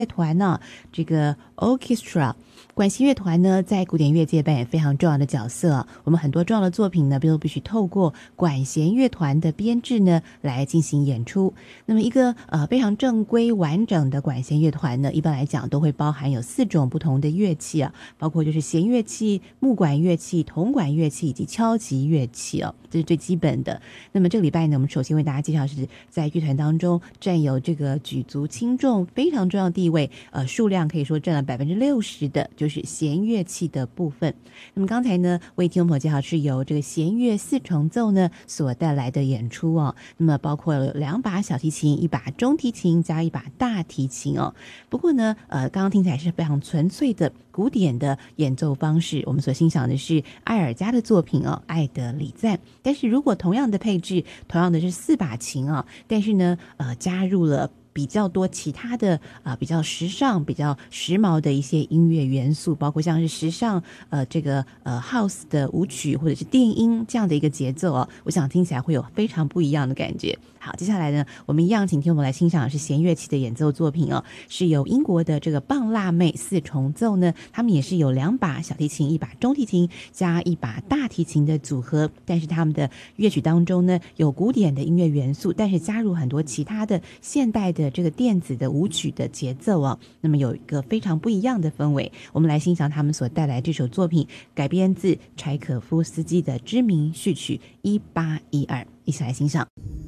乐团呢，这个 orchestra 管弦乐团呢，在古典乐界扮演非常重要的角色。我们很多重要的作品呢，都必须透过管弦乐团的编制呢来进行演出。那么一个非常正规完整的管弦乐团呢，一般来讲都会包含有4种不同的乐器啊，包括就是弦乐器、木管乐器、铜管乐器以及敲击乐器哦，这是最基本的。那么这个礼拜呢，我们首先为大家介绍是在乐团当中占有这个举足轻重非常重要的地位，数量可以说占了60%的，就是弦乐器的部分。那么刚才呢，为听众朋友介绍是由这个弦乐4重奏呢所带来的演出哦。那么包括了2把小提琴、1把中提琴加1把大提琴哦。不过呢，刚刚听起来是非常纯粹的古典的演奏方式。我们所欣赏的是艾尔加的作品哦，《爱的礼赞》。但是如果同样的配置，同样的是4把琴啊，但是呢，加入了比较多其他的比较时尚、比较时髦的一些音乐元素，包括像是时尚这个house 的舞曲或者是电音这样的一个节奏哦，我想听起来会有非常不一样的感觉。好，接下来呢，我们一样请听我们来欣赏的是弦乐器的演奏作品哦，是由英国的这个棒辣妹4重奏呢，他们也是有2把小提琴、1把中提琴加1把大提琴的组合，但是他们的乐曲当中呢，有古典的音乐元素，但是加入很多其他的现代的这个电子的舞曲的节奏哦，那么有一个非常不一样的氛围。我们来欣赏他们所带来这首作品，改编自柴可夫斯基的知名序曲1812，一起来欣赏。